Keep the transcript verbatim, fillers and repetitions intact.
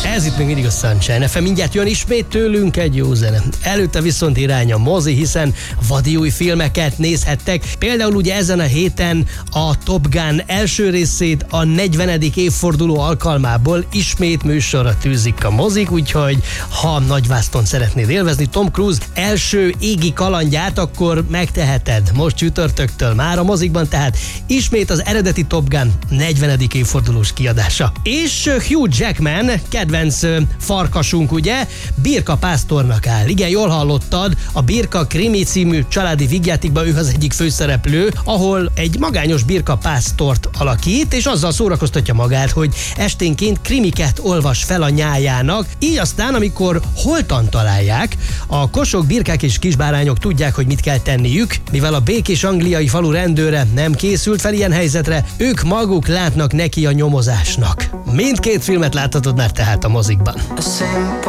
Ez itt még mindig a Sunshine ef em, mindjárt jön ismét tőlünk egy jó zene. Előtte viszont irány a mozi, hiszen vadi új filmeket nézhettek. Például ugye ezen a héten a Top Gun első részét a negyvenedik évforduló alkalmából ismét műsorra tűzik a mozik, úgyhogy ha nagyvászton szeretnéd élvezni Tom Cruise első égi kalandját, akkor megteheted most csütörtöktől már a mozikban, tehát ismét az eredeti Top Gun negyvenedik évfordulós kiadása. És Hugh Jackman, kedvenc farkasunk ugye, Birka pásztornak áll. Igen, jól hallottad, a Birka krimi című családi vígjátékban ő az egyik főszereplő, ahol egy magányos birka pásztort alakít, és azzal szórakoztatja magát, hogy esténként krimiket olvas fel a nyájának, így aztán, amikor holtan találják, a kosok, birkák és kisbárányok tudják, hogy mit kell tenniük, mivel a békés angliai falu rendőre nem készült fel ilyen helyzetre, ők maguk látnak neki a nyomozásnak. Mindkét filmet láthatod már tehát a mozikban.